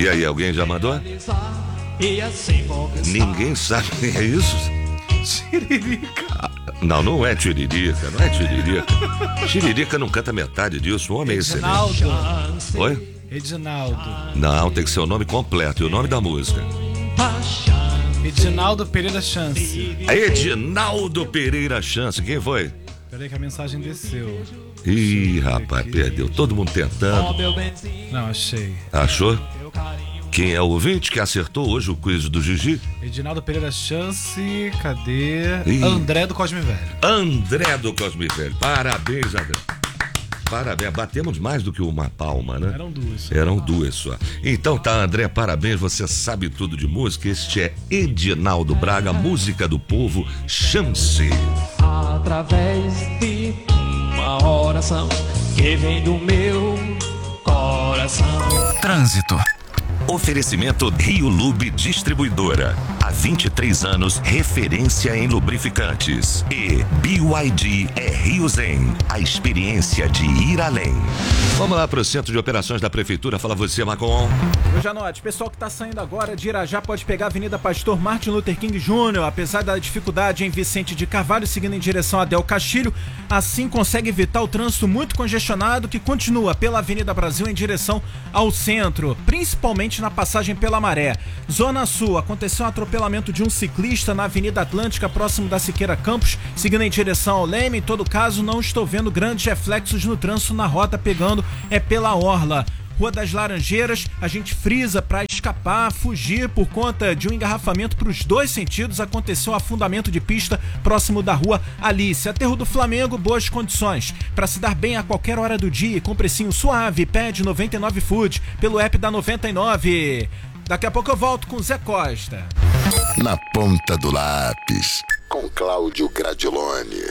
E aí, alguém já mandou? Ninguém sabe quem é isso? Tiririca. Não é Tiririca, não é Tiririca. Tiririca não canta metade disso, o homem é excelente. Oi? Edinaldo. Não, tem que ser o nome completo e o nome da música. Edinaldo Pereira Chance. Edinaldo Pereira Chance, quem foi? Peraí que a mensagem desceu. Ih, rapaz, perdeu. Todo mundo tentando. Não, achei. Achou? Quem é o ouvinte que acertou hoje o quiz do Gigi? Edinaldo Pereira Chance, cadê? Ih. André do Cosme Velho. André do Cosme Velho. Parabéns, André. Parabéns, batemos mais do que uma palma, né? Eram duas só. Então tá, André, parabéns, você sabe tudo de música. Este é Edinaldo Braga, música do povo, Chance. Através de uma oração que vem do meu coração. Trânsito. Oferecimento Rio Lube Distribuidora. Há 23 anos, referência em lubrificantes. E BYD é Rio Zen, a experiência de ir além. Vamos lá para o Centro de Operações da Prefeitura. Fala você, Macon. Eu já note, pessoal que está saindo agora de Irajá pode pegar a Avenida Pastor Martin Luther King Jr. Apesar da dificuldade em Vicente de Carvalho, seguindo em direção a Del Castilho, assim consegue evitar o trânsito muito congestionado que continua pela Avenida Brasil em direção ao centro, principalmente na passagem pela Maré. Zona Sul, aconteceu um atropelamento de um ciclista na Avenida Atlântica, próximo da Siqueira Campos, seguindo em direção ao Leme. Em todo caso, não estou vendo grandes reflexos no trânsito na rota, pegando pela Orla. Rua das Laranjeiras, a gente frisa para escapar, fugir por conta de um engarrafamento para os dois sentidos. Aconteceu um afundamento de pista próximo da Rua Alice. Aterro do Flamengo, boas condições para se dar bem a qualquer hora do dia, com precinho suave. Pede 99 Food pelo app da 99. Daqui a pouco eu volto com Zé Costa. Na ponta do lápis, com Cláudio Gradiloni.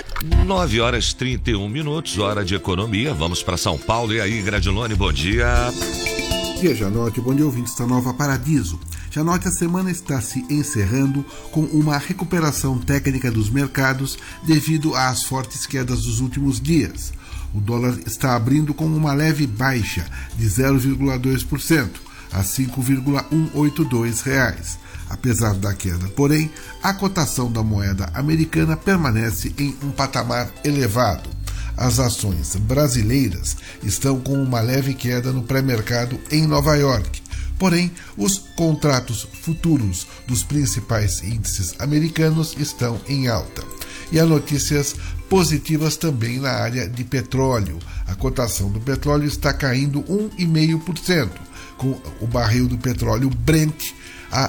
9h31, hora de economia. Vamos para São Paulo. E aí, Gradiloni, bom dia. Bom dia, Janote. Bom dia, ouvintes da Nova Paradiso. Janote, a semana está se encerrando com uma recuperação técnica dos mercados devido às fortes quedas dos últimos dias. O dólar está abrindo com uma leve baixa de 0,2%. a R$ 5,182. Apesar da queda, porém, a cotação da moeda americana permanece em um patamar elevado. As ações brasileiras estão com uma leve queda no pré-mercado em Nova York. Porém, os contratos futuros dos principais índices americanos estão em alta. E há notícias positivas também na área de petróleo. A cotação do petróleo está caindo 1,5%, com o barril do petróleo Brent a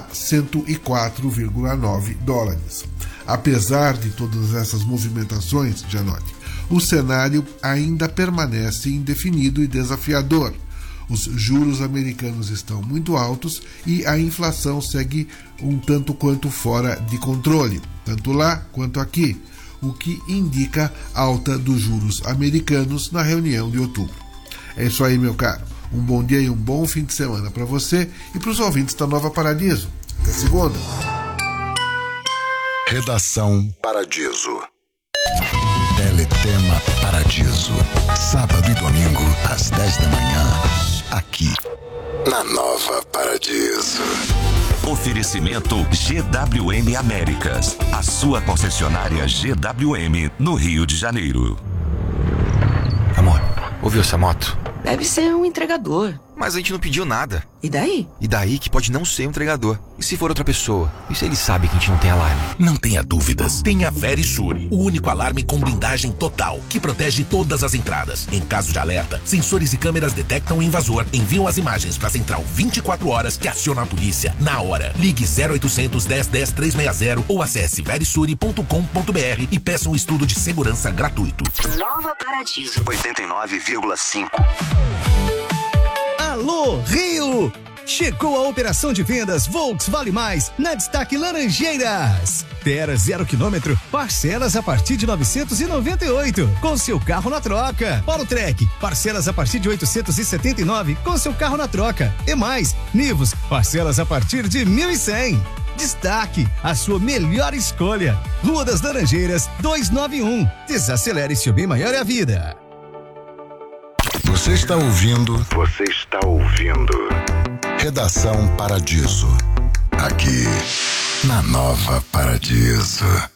$104,9. Apesar de todas essas movimentações, Janote, o cenário ainda permanece indefinido e desafiador. Os juros americanos estão muito altos e a inflação segue um tanto quanto fora de controle, tanto lá quanto aqui, o que indica alta dos juros americanos na reunião de outubro. É isso aí, meu caro. Um bom dia e um bom fim de semana para você e para os ouvintes da Nova Paradiso. Até segunda. Redação Paradiso. Teletema Paradiso. Sábado e domingo, às 10 da manhã. Aqui, na Nova Paradiso. Oferecimento GWM Américas. A sua concessionária GWM no Rio de Janeiro. Amor, ouviu essa moto? Deve ser um entregador. Mas a gente não pediu nada. E daí? E daí que pode não ser um entregador. E se for outra pessoa? E se ele sabe que a gente não tem alarme? Não tenha dúvidas. Tenha Verisure, o único alarme com blindagem total, que protege todas as entradas. Em caso de alerta, sensores e câmeras detectam o invasor, enviam as imagens para a central 24 horas que aciona a polícia na hora. Ligue 0800 10 10 360 ou acesse verisure.com.br e peça um estudo de segurança gratuito. Nova Paradiso 89,5. Alô, Rio! Chegou a operação de vendas Volks Vale Mais na Destaque Laranjeiras. Terra 0 km, parcelas a partir de 998, com seu carro na troca. Polo Trek, parcelas a partir de 879, com seu carro na troca. E mais, Nivus, parcelas a partir de 1.100. Destaque, a sua melhor escolha. Rua das Laranjeiras, 291. Desacelere, seu bem maior é a vida. Você está ouvindo Redação Paradiso. Aqui, na Nova Paradiso.